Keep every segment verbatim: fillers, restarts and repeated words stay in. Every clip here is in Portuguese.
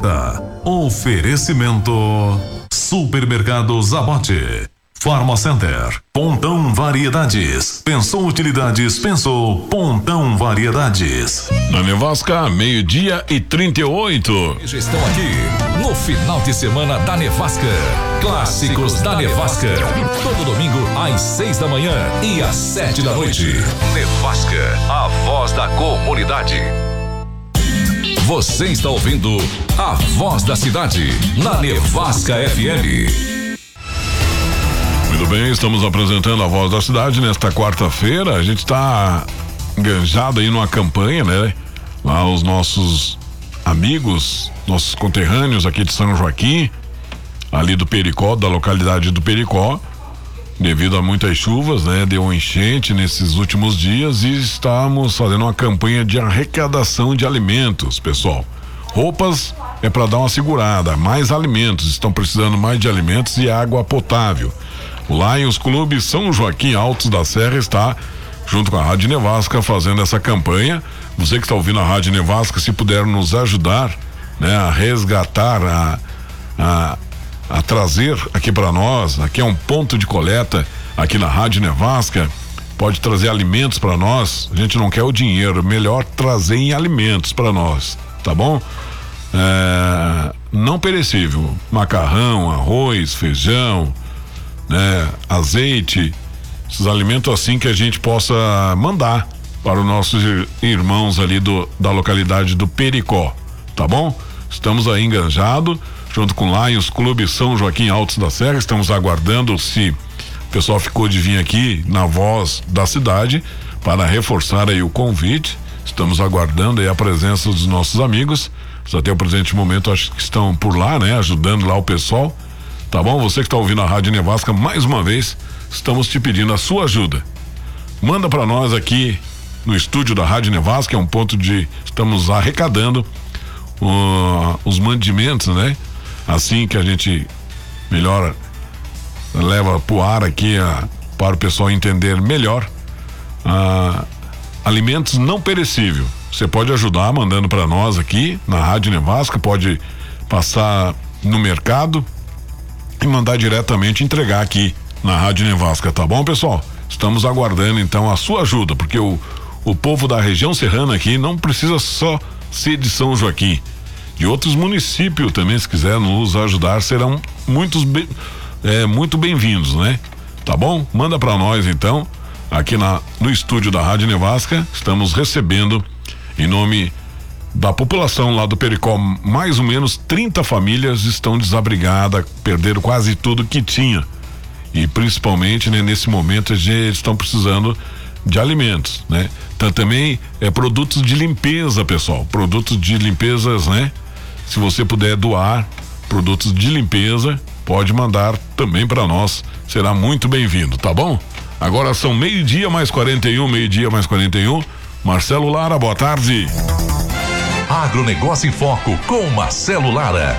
aberta. Oferecimento Supermercado Zabote, Farmacenter, Pontão Variedades. Pensou utilidades, pensou Pontão Variedades. Na Nevasca, meio-dia e trinta e oito. Já estão aqui no final de semana da Nevasca. Clássicos da Nevasca. Todo domingo às seis da manhã e às sete da noite. Nevasca, a voz da comunidade. Você está ouvindo a voz da cidade na Nevasca F M. Muito bem, estamos apresentando a voz da cidade nesta quarta-feira. A gente está enganjado aí numa campanha, né? Lá os nossos amigos, nossos conterrâneos aqui de São Joaquim, ali do Pericó, da localidade do Pericó, devido a muitas chuvas, né? Deu um enchente nesses últimos dias e estamos fazendo uma campanha de arrecadação de alimentos, pessoal. Roupas é para dar uma segurada, mais alimentos, estão precisando mais de alimentos e água potável. O Lions Clube São Joaquim Altos da Serra está, junto com a Rádio Nevasca, fazendo essa campanha. Você que está ouvindo a Rádio Nevasca, se puder nos ajudar, né, a resgatar, a, a, a trazer aqui para nós, aqui é um ponto de coleta aqui na Rádio Nevasca, pode trazer alimentos para nós. A gente não quer o dinheiro, melhor trazer em alimentos para nós, tá bom? É, não perecível, macarrão, arroz, feijão, né, azeite, esses alimentos assim que a gente possa mandar para os nossos irmãos ali do, da localidade do Pericó, tá bom? Estamos aí enganjados, junto com o Lions Clube São Joaquim Altos da Serra, estamos aguardando se o pessoal ficou de vir aqui na voz da cidade para reforçar aí o convite. Estamos aguardando aí a presença dos nossos amigos, até o presente momento acho que estão por lá, né, ajudando lá o pessoal. Tá bom? Você que está ouvindo a Rádio Nevasca, mais uma vez, estamos te pedindo a sua ajuda. Manda para nós aqui no estúdio da Rádio Nevasca, é um ponto de... Estamos arrecadando uh, os mantimentos, né? Assim que a gente melhor leva pro ar aqui uh, para o pessoal entender melhor. Uh, alimentos não perecíveis. Você pode ajudar mandando para nós aqui na Rádio Nevasca, pode passar no mercado e mandar diretamente entregar aqui na Rádio Nevasca, tá bom, pessoal? Estamos aguardando então a sua ajuda, porque o, o povo da região serrana aqui não precisa só ser de São Joaquim, de outros municípios também, se quiser nos ajudar, serão muitos be, é, muito bem-vindos, né? Tá bom? Manda para nós então, aqui na, no estúdio da Rádio Nevasca, estamos recebendo em nome da população lá do Pericó, mais ou menos trinta famílias estão desabrigadas, perderam quase tudo que tinha. E principalmente, né, nesse momento eles estão precisando de alimentos, né? Então também é produtos de limpeza, pessoal, produtos de limpezas, né? Se você puder doar produtos de limpeza, pode mandar também para nós, será muito bem-vindo, tá bom? Agora são meio-dia mais quarenta e um, meio-dia mais quarenta e um. Marcelo Lara, boa tarde. Agronegócio em Foco com Marcelo Lara.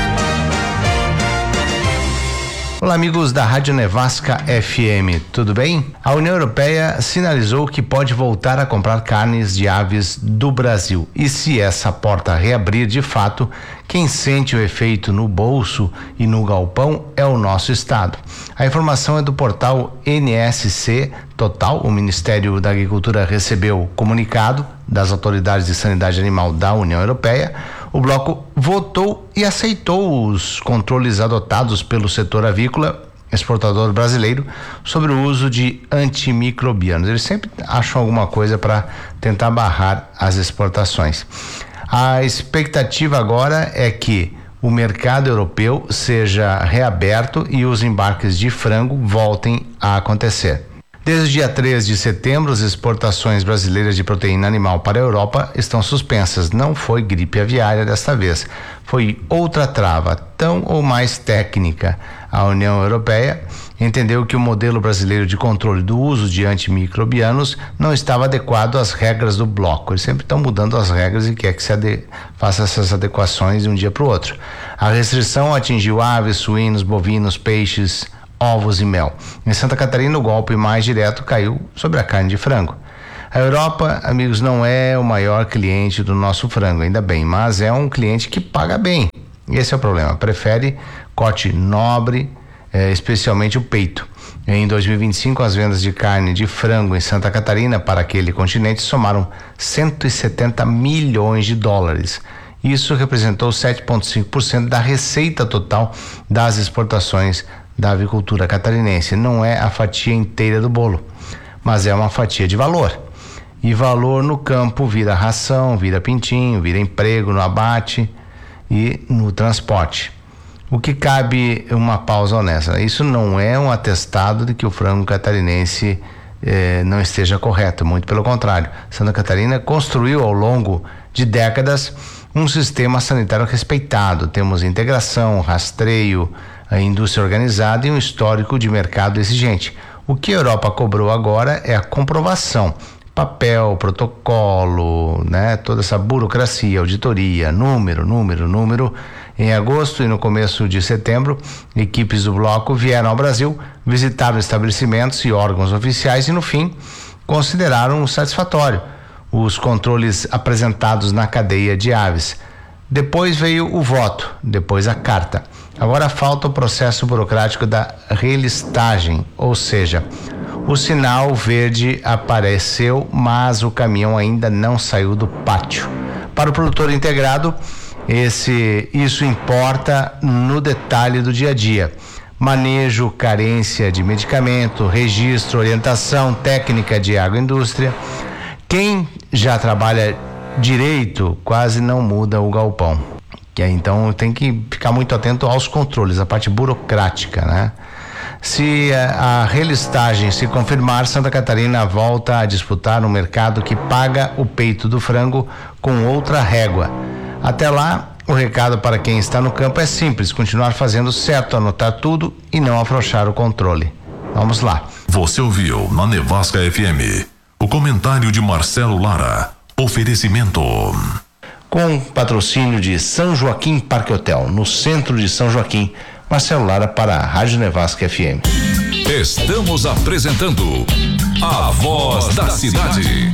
Olá, amigos da Rádio Nevasca F M, tudo bem? A União Europeia sinalizou que pode voltar a comprar carnes de aves do Brasil. E se essa porta reabrir de fato, quem sente o efeito no bolso e no galpão é o nosso estado. A informação é do portal N S C Total. O Ministério da Agricultura recebeu comunicado das autoridades de sanidade animal da União Europeia. O bloco votou e aceitou os controles adotados pelo setor avícola exportador brasileiro sobre o uso de antimicrobianos. Eles sempre acham alguma coisa para tentar barrar as exportações. A expectativa agora é que o mercado europeu seja reaberto e os embarques de frango voltem a acontecer. Desde o dia três de setembro, as exportações brasileiras de proteína animal para a Europa estão suspensas. Não foi gripe aviária desta vez, foi outra trava, tão ou mais técnica. A União Europeia entendeu que o modelo brasileiro de controle do uso de antimicrobianos não estava adequado às regras do bloco. Eles sempre estão mudando as regras e quer que se ade- faça essas adequações de um dia para o outro. A restrição atingiu aves, suínos, bovinos, peixes, ovos e mel. Em Santa Catarina, o golpe mais direto caiu sobre a carne de frango. A Europa, amigos, não é o maior cliente do nosso frango, ainda bem, mas é um cliente que paga bem. Esse é o problema. Prefere corte nobre, eh, especialmente o peito. Em dois mil e vinte e cinco, as vendas de carne de frango em Santa Catarina para aquele continente somaram cento e setenta milhões de dólares. Isso representou sete vírgula cinco por cento da receita total das exportações da avicultura catarinense. Não é a fatia inteira do bolo, mas é uma fatia de valor. E valor no campo vira ração, vira pintinho, vira emprego no abate e no transporte. O que cabe uma pausa honesta. Isso não é um atestado de que o frango catarinense eh, não esteja correto, muito pelo contrário. Santa Catarina construiu ao longo de décadas um sistema sanitário respeitado. Temos integração, rastreio, a indústria organizada e um histórico de mercado exigente. O que a Europa cobrou agora é a comprovação. Papel, protocolo, né? Toda essa burocracia, auditoria, número, número, número. Em agosto e no começo de setembro, equipes do bloco vieram ao Brasil, visitaram estabelecimentos e órgãos oficiais e, no fim, consideraram satisfatório os controles apresentados na cadeia de aves. Depois veio o voto, depois a carta. Agora falta o processo burocrático da relistagem, ou seja, o sinal verde apareceu, mas o caminhão ainda não saiu do pátio. Para o produtor integrado, esse, isso importa no detalhe do dia a dia. Manejo, carência de medicamento, registro, orientação técnica de agroindústria. Quem já trabalha direito quase não muda o galpão. Que então tem que ficar muito atento aos controles, a parte burocrática, né? Se a, a relistagem se confirmar, Santa Catarina volta a disputar um mercado que paga o peito do frango com outra régua. Até lá, o recado para quem está no campo é simples: continuar fazendo certo, anotar tudo e não afrouxar o controle. Vamos lá. Você ouviu na Nevasca F M o comentário de Marcelo Lara. Oferecimento com patrocínio de São Joaquim Parque Hotel, no centro de São Joaquim. Marcelo Lara para a Rádio Nevasca F M. Estamos apresentando A Voz da Cidade.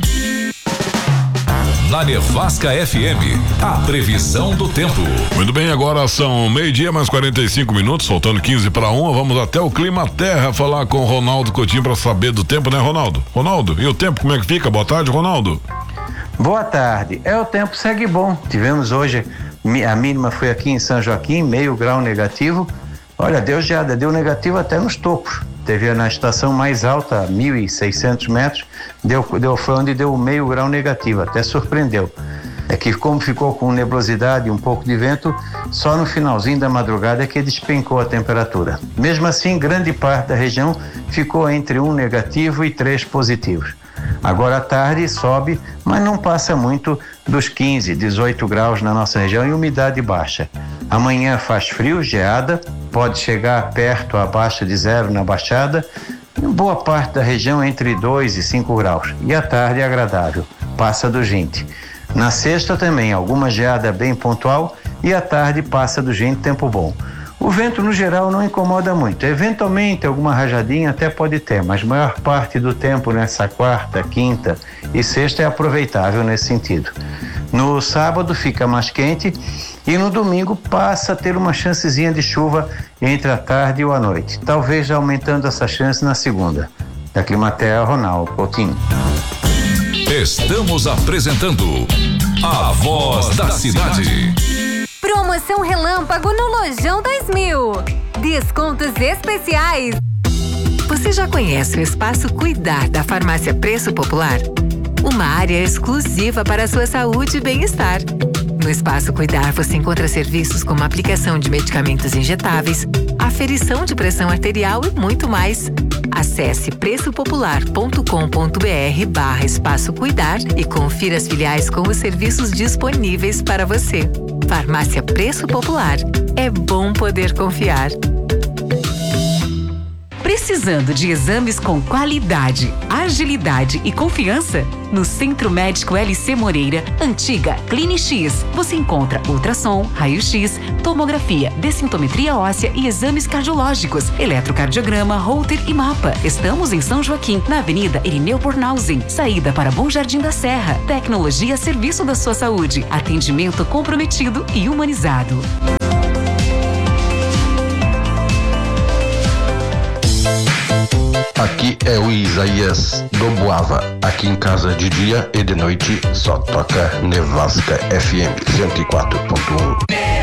Na Nevasca F M, a previsão do tempo. Muito bem, agora são meio-dia mais quarenta e cinco minutos, faltando quinze para uma. Vamos até o Clima Terra falar com o Ronaldo Coutinho para saber do tempo, né, Ronaldo? Ronaldo, e o tempo como é que fica? Boa tarde, Ronaldo. Boa tarde. É, o tempo segue bom. Tivemos hoje, a mínima foi aqui em São Joaquim, meio grau negativo. Olha, deu geada, deu negativo até nos topos. Teve na estação mais alta, mil e seiscentos metros, deu, deu, foi onde deu meio grau negativo, até surpreendeu. É que como ficou com nebulosidade e um pouco de vento, só no finalzinho da madrugada é que despencou a temperatura. Mesmo assim, grande parte da região ficou entre um negativo e três positivos. Agora à tarde sobe, mas não passa muito dos quinze, dezoito graus na nossa região e umidade baixa. Amanhã faz frio, geada, pode chegar perto abaixo de zero na Baixada, em boa parte da região entre dois e cinco graus. E à tarde é agradável, passa dos vinte. Na sexta também, alguma geada bem pontual e à tarde passa dos vinte, tempo bom. O vento no geral não incomoda muito, eventualmente alguma rajadinha até pode ter, mas a maior parte do tempo nessa quarta, quinta e sexta é aproveitável nesse sentido. No sábado fica mais quente e no domingo passa a ter uma chancezinha de chuva entre a tarde e a noite, talvez aumentando essa chance na segunda. Da Climaterra, Ronaldo Coutinho. Estamos apresentando A Voz da Cidade. Promoção Relâmpago no Lojão dois mil. Descontos especiais. Você já conhece o Espaço Cuidar da Farmácia Preço Popular? Uma área exclusiva para a sua saúde e bem-estar. No Espaço Cuidar você encontra serviços como aplicação de medicamentos injetáveis, aferição de pressão arterial e muito mais. Acesse preçopopular.com.br barra Espaço Cuidar e confira as filiais com os serviços disponíveis para você. Farmácia Preço Popular. É bom poder confiar. Precisando de exames com qualidade, agilidade e confiança? No Centro Médico L C Moreira, antiga CliniX, você encontra ultrassom, raio-x, tomografia, densitometria óssea e exames cardiológicos, eletrocardiograma, holter e mapa. Estamos em São Joaquim, na Avenida Irineu Bornhausen, saída para Bom Jardim da Serra. Tecnologia a serviço da sua saúde, atendimento comprometido e humanizado. aqui é o Isaías do Boava. Aqui em casa de dia e de noite só toca Nevasca F M cento e quatro ponto um.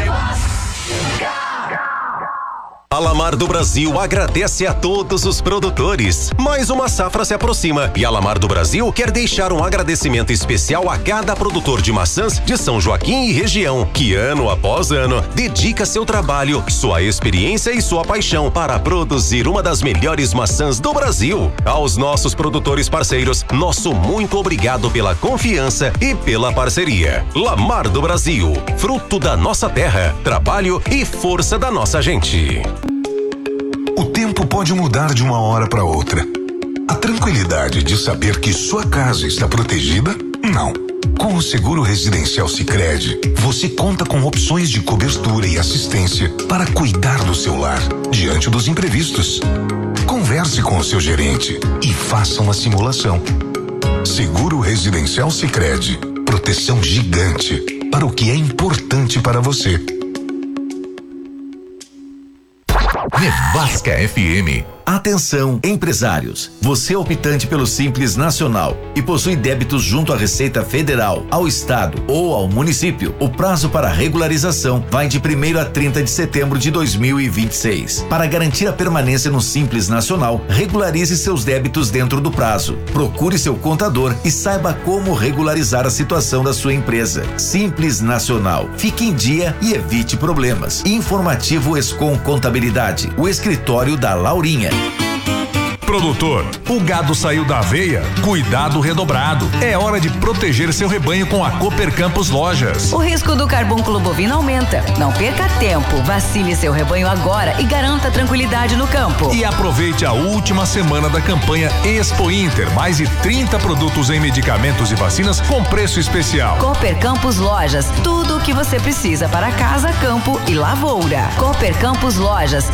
A Lamar do Brasil agradece a todos os produtores. Mais uma safra se aproxima e a Lamar do Brasil quer deixar um agradecimento especial a cada produtor de maçãs de São Joaquim e região, que ano após ano dedica seu trabalho, sua experiência e sua paixão para produzir uma das melhores maçãs do Brasil. Aos nossos produtores parceiros, nosso muito obrigado pela confiança e pela parceria. Lamar do Brasil, fruto da nossa terra, trabalho e força da nossa gente. O tempo pode mudar de uma hora para outra. A tranquilidade de saber que sua casa está protegida? Não. Com o Seguro Residencial Sicredi, você conta com opções de cobertura e assistência para cuidar do seu lar diante dos imprevistos. Converse com o seu gerente e faça uma simulação. Seguro Residencial Sicredi, proteção gigante para o que é importante para você. Nevasca F M. Atenção, empresários. Você é optante pelo Simples Nacional e possui débitos junto à Receita Federal, ao Estado ou ao município. O prazo para regularização vai de primeiro a trinta de setembro de dois mil e vinte e seis. Para garantir a permanência no Simples Nacional, regularize seus débitos dentro do prazo. Procure seu contador e saiba como regularizar a situação da sua empresa. Simples Nacional. Fique em dia e evite problemas. Informativo Escom Contabilidade. O escritório da Laurinha. Produtor, o gado saiu da aveia? Cuidado redobrado. É hora de proteger seu rebanho com a Cooper Campos Lojas. O risco do carbúnculo bovino aumenta. Não perca tempo. Vacine seu rebanho agora e garanta tranquilidade no campo. E aproveite a última semana da campanha Expo Inter. Mais de trinta produtos em medicamentos e vacinas com preço especial. Cooper Campos Lojas. Tudo o que você precisa para casa, campo e lavoura. Cooper Campos Lojas.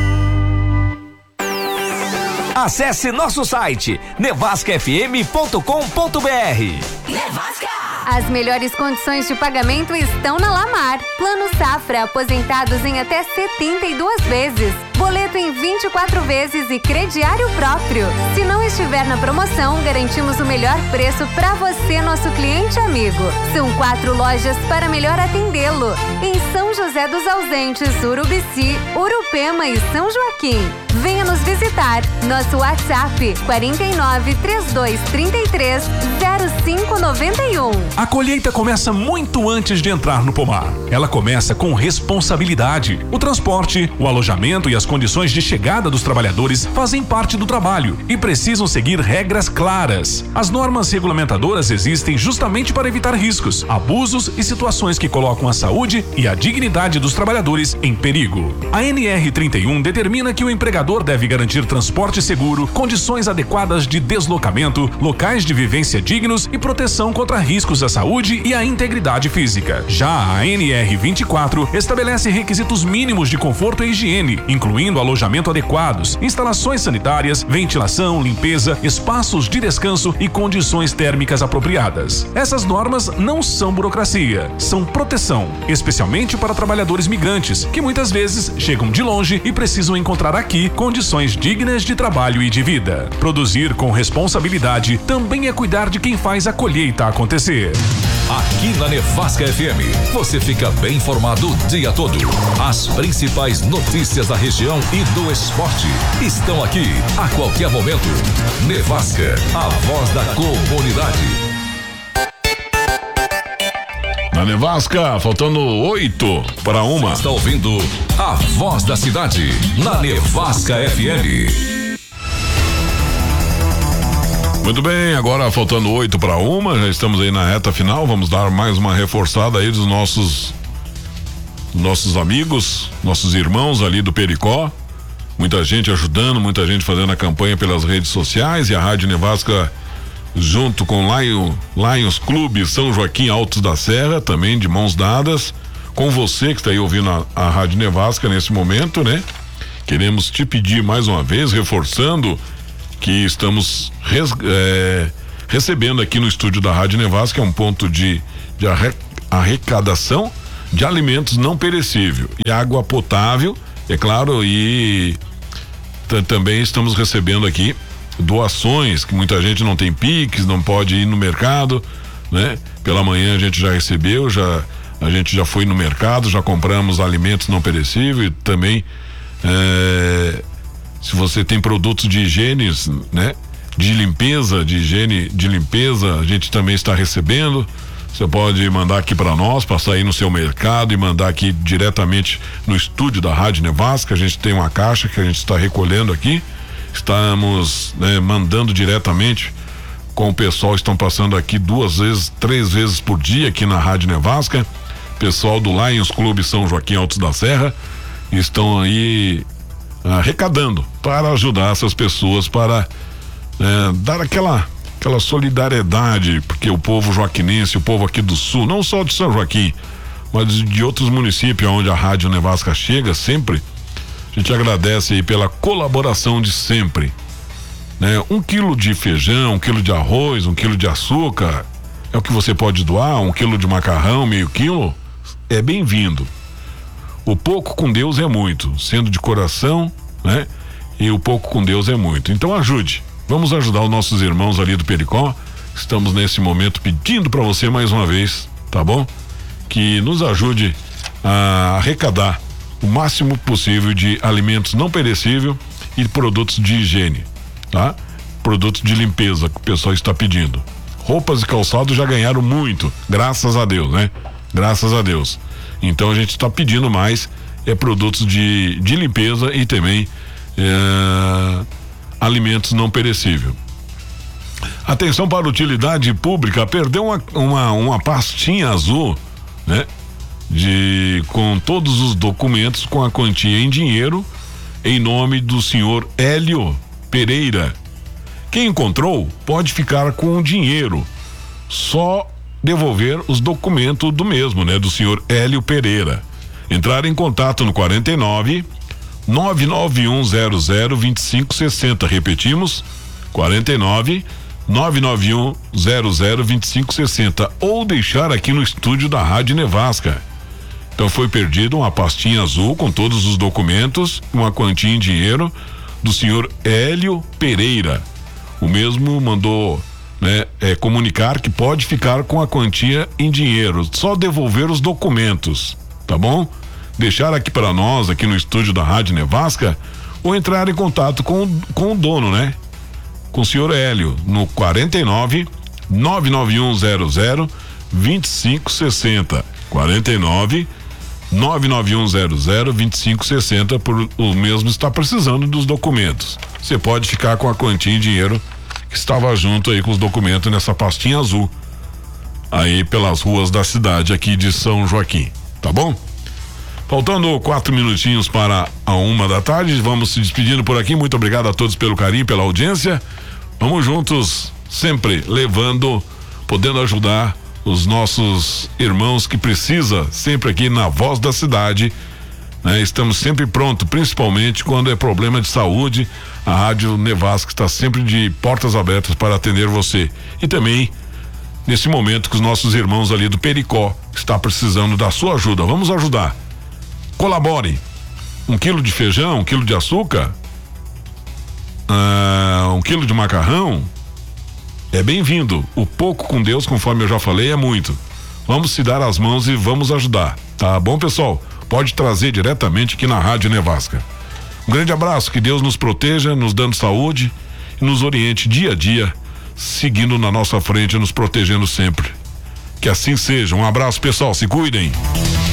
Acesse nosso site nevasca f m ponto com ponto b r. Nevasca! As melhores condições de pagamento estão na Lamar. Plano Safra, aposentados em até setenta e duas vezes. Boleto em vinte e quatro vezes e crediário próprio. Se não estiver na promoção, garantimos o melhor preço para você, nosso cliente amigo. São quatro lojas para melhor atendê-lo. Em São José dos Ausentes, Urubici, Urupema e São Joaquim. Venha nos visitar. Nosso WhatsApp quarenta e nove, trinta e dois, trinta e três, zero cinco noventa e um. A colheita começa muito antes de entrar no pomar. Ela começa com responsabilidade. O transporte, o alojamento e as condições de chegada dos trabalhadores fazem parte do trabalho e precisam seguir regras claras. As normas regulamentadoras existem justamente para evitar riscos, abusos e situações que colocam a saúde e a dignidade dos trabalhadores em perigo. A N R trinta e um determina que o empregador deve garantir transporte seguro, condições adequadas de deslocamento, locais de vivência dignos e proteção contra riscos à saúde e à integridade física. Já a N R vinte e quatro estabelece requisitos mínimos de conforto e higiene, incluindo alojamento adequados, instalações sanitárias, ventilação, limpeza, espaços de descanso e condições térmicas apropriadas. Essas normas não são burocracia, são proteção, especialmente para trabalhadores migrantes, que muitas vezes chegam de longe e precisam encontrar aqui condições dignas de trabalho e de vida. Produzir com responsabilidade também é cuidar de quem faz a colheita acontecer. Aqui na Nevasca F M, você fica bem informado o dia todo. As principais notícias da região e do esporte estão aqui a qualquer momento. Nevasca, a voz da comunidade. Na Nevasca, faltando oito para uma. Você está ouvindo a voz da cidade na Nevasca F M. Muito bem, agora faltando oito para uma, já estamos aí na reta final. Vamos dar mais uma reforçada aí dos nossos nossos amigos, nossos irmãos ali do Pericó. Muita gente ajudando, muita gente fazendo a campanha pelas redes sociais e a Rádio Nevasca junto com Lion, Lions Clube São Joaquim Altos da Serra, também de mãos dadas, com você que está aí ouvindo a, a Rádio Nevasca nesse momento, né? Queremos te pedir mais uma vez, reforçando que estamos res, é, recebendo aqui no estúdio da Rádio Nevasca, que é um ponto de, de arre, arrecadação de alimentos não perecíveis e água potável, é claro, e t- também estamos recebendo aqui doações, que muita gente não tem Pix, não pode ir no mercado, né? Pela manhã a gente já recebeu, já a gente já foi no mercado, já compramos alimentos não perecíveis e também é, se você tem produtos de higiene, né? De limpeza, de higiene, de limpeza, a gente também está recebendo. Você pode mandar aqui para nós, passar aí no seu mercado e mandar aqui diretamente no estúdio da Rádio Nevasca. A gente tem uma caixa que a gente está recolhendo aqui. Estamos, né, mandando diretamente com o pessoal. Estão passando aqui duas vezes, três vezes por dia aqui na Rádio Nevasca. Pessoal do Lions Clube São Joaquim Altos da Serra estão aí arrecadando para ajudar essas pessoas, para é, dar aquela aquela solidariedade, porque o povo joaquinense, o povo aqui do sul, não só de São Joaquim, mas de outros municípios onde a Rádio Nevasca chega sempre, a gente agradece aí pela colaboração de sempre, né? Um quilo de feijão, um quilo de arroz, um quilo de açúcar, é o que você pode doar, um quilo de macarrão, meio quilo, é bem-vindo. O pouco com Deus é muito, sendo de coração, né? E o pouco com Deus é muito. Então ajude. Vamos ajudar os nossos irmãos ali do Pericó. Estamos nesse momento pedindo para você mais uma vez, tá bom? Que nos ajude a arrecadar o máximo possível de alimentos não perecíveis e produtos de higiene, tá? Produtos de limpeza que o pessoal está pedindo. Roupas e calçados já ganharam muito, graças a Deus, né? Graças a Deus. Então a gente está pedindo mais é produtos de, de limpeza e também é, alimentos não perecíveis. Atenção para a utilidade pública, perdeu uma, uma, uma pastinha azul, né? De, com todos os documentos, com a quantia em dinheiro, em nome do senhor Hélio Pereira. Quem encontrou pode ficar com o dinheiro, só devolver os documentos do mesmo, né? Do senhor Hélio Pereira. Entrar em contato no quarenta e nove, nove nove um zero zero, vinte e cinco sessenta. Repetimos, quarenta e nove, nove nove um zero zero, vinte e cinco sessenta, ou deixar aqui no estúdio da Rádio Nevasca. Então foi perdido uma pastinha azul com todos os documentos, uma quantia em dinheiro do senhor Hélio Pereira. O mesmo mandou, né, é, comunicar que pode ficar com a quantia em dinheiro, só devolver os documentos, tá bom? Deixar aqui para nós, aqui no estúdio da Rádio Nevasca, ou entrar em contato com, com o dono, né? Com o senhor Hélio, no quarenta e nove, nove nove um zero zero, vinte e cinco sessenta. quarenta e nove, nove nove um zero zero, vinte e cinco sessenta, por o mesmo está precisando dos documentos. Você pode ficar com a quantia em dinheiro que estava junto aí com os documentos nessa pastinha azul, aí pelas ruas da cidade aqui de São Joaquim, tá bom? Faltando quatro minutinhos para a uma da tarde, vamos se despedindo por aqui. Muito obrigado a todos pelo carinho, pela audiência. Vamos juntos, sempre levando, podendo ajudar os nossos irmãos que precisa, sempre aqui na Voz da Cidade, né? Estamos sempre prontos, principalmente quando é problema de saúde. A Rádio Nevasca está sempre de portas abertas para atender você. E também nesse momento que os nossos irmãos ali do Pericó está precisando da sua ajuda. Vamos ajudar. Colabore. Um quilo de feijão, um quilo de açúcar, uh, um quilo de macarrão, é bem-vindo. O pouco com Deus, conforme eu já falei, é muito. Vamos se dar as mãos e vamos ajudar, tá bom, pessoal? Pode trazer diretamente aqui na Rádio Nevasca. Um grande abraço, que Deus nos proteja, nos dando saúde e nos oriente dia a dia, seguindo na nossa frente, nos protegendo sempre. Que assim seja. Um abraço, pessoal, se cuidem.